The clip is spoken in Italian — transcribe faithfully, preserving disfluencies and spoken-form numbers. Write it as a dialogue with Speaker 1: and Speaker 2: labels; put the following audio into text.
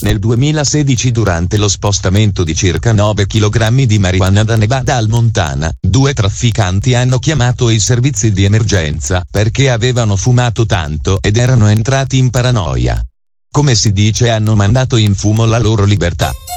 Speaker 1: Nel duemilasedici, durante lo spostamento di circa nove chilogrammi di marijuana da Nevada al Montana, due trafficanti hanno chiamato i servizi di emergenza perché avevano fumato tanto ed erano entrati in paranoia. Come si dice, hanno mandato in fumo la loro libertà.